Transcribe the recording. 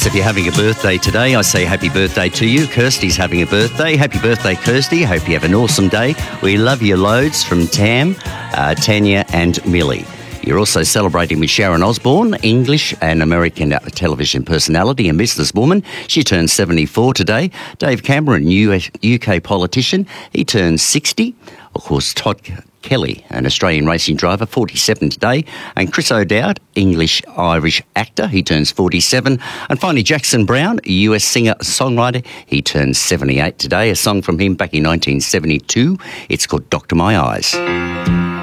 if you're having a birthday today, I say happy birthday to you. Kirsty's having a birthday. Happy birthday, Kirsty. Hope you have an awesome day. We love you loads from Tam, Tanya and Millie. You're also celebrating with Sharon Osbourne, English and American television personality and businesswoman. She turns 74 today. Dave Cameron, UK politician. He turns 60. Of course, Todd Kelly, an Australian racing driver, 47 today. And Chris O'Dowd, English-Irish actor, he turns 47. And finally, Jackson Browne, a US singer-songwriter, he turns 78 today. A song from him back in 1972. It's called Doctor My Eyes.